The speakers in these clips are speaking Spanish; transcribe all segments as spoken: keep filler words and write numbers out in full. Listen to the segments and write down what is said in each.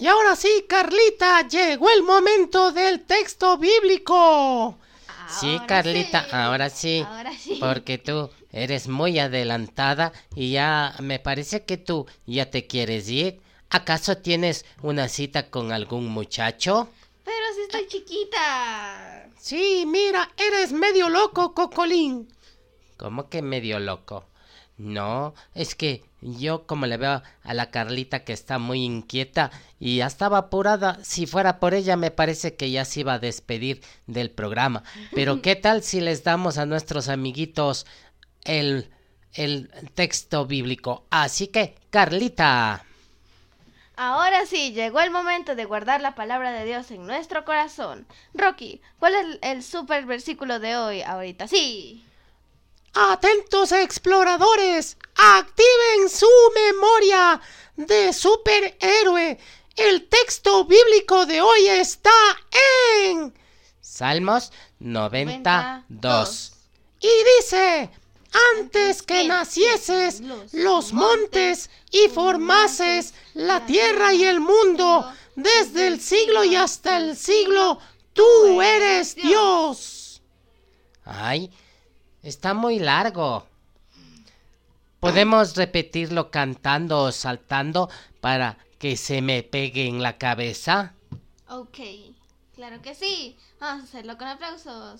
Y ahora sí, Carlita, llegó el momento del texto bíblico. Ahora Sí, Carlita, sí. ahora sí, Ahora sí. porque tú eres muy adelantada y ya me parece que tú ya te quieres ir. ¿Acaso tienes una cita con algún muchacho? Pero si estoy chiquita. Sí, mira, eres medio loco, Cocolín. ¿Cómo que medio loco? No, es que yo como le veo a la Carlita que está muy inquieta y ya estaba apurada, si fuera por ella me parece que ya se iba a despedir del programa. Pero ¿qué tal si les damos a nuestros amiguitos el, el texto bíblico? Así que, Carlita. Ahora sí, llegó el momento de guardar la palabra de Dios en nuestro corazón. Rocky, ¿cuál es el super versículo de hoy? Ahorita sí. Atentos exploradores, activen su memoria de superhéroe. El texto bíblico de hoy está en Salmos noventa y dos. y dice: antes que nacieses los montes y formases la tierra y el mundo, desde el siglo y hasta el siglo, tú eres Dios. Ay, está muy largo. ¿Podemos repetirlo cantando o saltando para que se me pegue en la cabeza? Ok, claro que sí. Vamos a hacerlo con aplausos.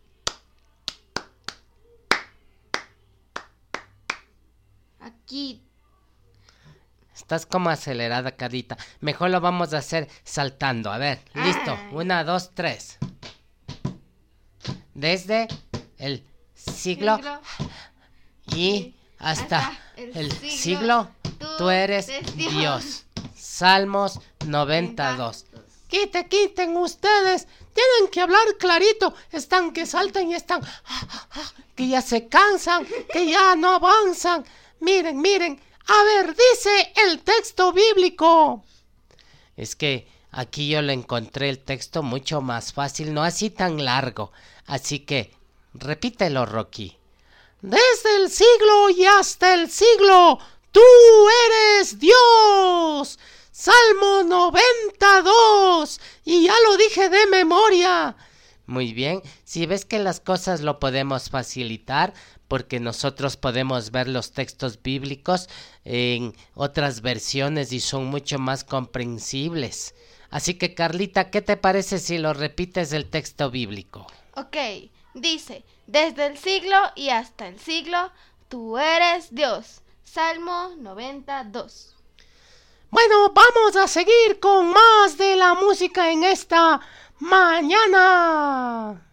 Aquí. Estás como acelerada, Carlita. Mejor lo vamos a hacer saltando. A ver, listo. Ay. Una, dos, tres. Desde el siglo Siglo y hasta hasta el el siglo, siglo, tú tú eres eres Dios. Dios. Salmos noventa y dos. Quite, quiten ustedes. Tienen que hablar clarito. Están que saltan y están que ya se cansan, que ya no avanzan. Miren, miren. A ver, dice el texto bíblico. Es que aquí yo le encontré el texto mucho más fácil, no así tan largo. Así que, repítelo, Rocky. Desde el siglo y hasta el siglo, tú eres Dios. Salmo noventa y dos. Y ya lo dije de memoria. Muy bien, si ves que las cosas lo podemos facilitar, porque nosotros podemos ver los textos bíblicos en otras versiones y son mucho más comprensibles. Así que, Carlita, ¿qué te parece si lo repites el texto bíblico? Ok, dice, desde el siglo y hasta el siglo, tú eres Dios. Salmo noventa y dos. Bueno, vamos a seguir con más de la música en esta mañana.